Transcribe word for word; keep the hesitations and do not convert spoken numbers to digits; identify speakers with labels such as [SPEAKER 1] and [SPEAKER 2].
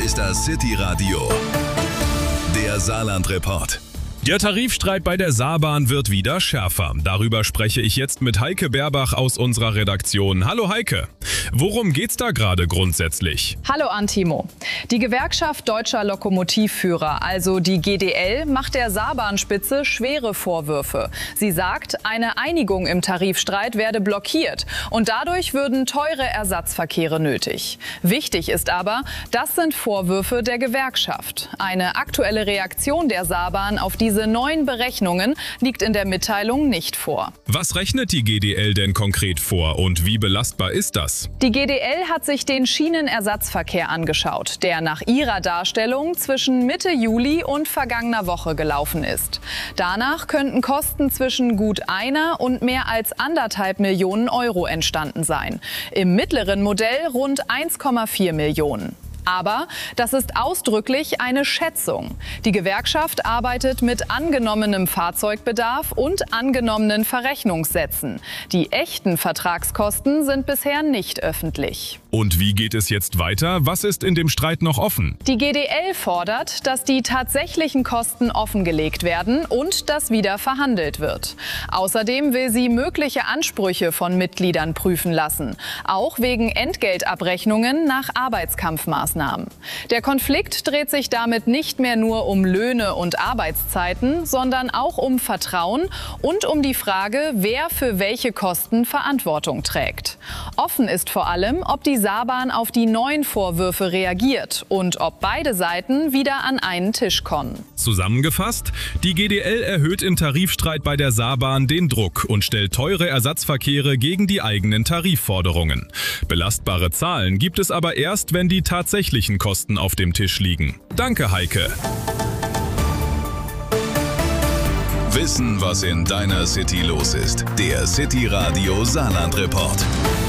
[SPEAKER 1] ist das City Radio, der Saarland-Report.
[SPEAKER 2] Der Tarifstreit bei der Saarbahn wird wieder schärfer. Darüber spreche ich jetzt mit Heike Berbach aus unserer Redaktion. Hallo Heike, worum geht's da gerade grundsätzlich?
[SPEAKER 3] Hallo Antimo. Die Gewerkschaft Deutscher Lokomotivführer, also die G D L, macht der Saarbahnspitze schwere Vorwürfe. Sie sagt, eine Einigung im Tarifstreit werde blockiert und dadurch würden teure Ersatzverkehre nötig. Wichtig ist aber, das sind Vorwürfe der Gewerkschaft. Eine aktuelle Reaktion der Saarbahn auf diese neuen Berechnungen liegt in der Mitteilung nicht vor.
[SPEAKER 2] Was rechnet die G D L denn konkret vor und wie belastbar ist das?
[SPEAKER 3] Die G D L hat sich den Schienenersatzverkehr angeschaut, der nach ihrer Darstellung zwischen Mitte Juli und vergangener Woche gelaufen ist. Danach könnten Kosten zwischen gut einer und mehr als anderthalb Millionen Euro entstanden sein. Im mittleren Modell rund eins Komma vier Millionen. Aber das ist ausdrücklich eine Schätzung. Die Gewerkschaft arbeitet mit angenommenem Fahrzeugbedarf und angenommenen Verrechnungssätzen. Die echten Vertragskosten sind bisher nicht öffentlich.
[SPEAKER 2] Und wie geht es jetzt weiter? Was ist in dem Streit noch offen?
[SPEAKER 3] Die G D L fordert, dass die tatsächlichen Kosten offengelegt werden und dass wieder verhandelt wird. Außerdem will sie mögliche Ansprüche von Mitgliedern prüfen lassen, auch wegen Entgeltabrechnungen nach Arbeitskampfmaßnahmen. Der Konflikt dreht sich damit nicht mehr nur um Löhne und Arbeitszeiten, sondern auch um Vertrauen und um die Frage, wer für welche Kosten Verantwortung trägt. Offen ist vor allem, ob die Saarbahn auf die neuen Vorwürfe reagiert und ob beide Seiten wieder an einen Tisch kommen.
[SPEAKER 2] Zusammengefasst, die G D L erhöht im Tarifstreit bei der Saarbahn den Druck und stellt teure Ersatzverkehre gegen die eigenen Tarifforderungen. Belastbare Zahlen gibt es aber erst, wenn die tatsächlichen Kosten auf dem Tisch liegen. Danke, Heike.
[SPEAKER 1] Wissen, was in deiner City los ist. Der City Radio Saarland-Report.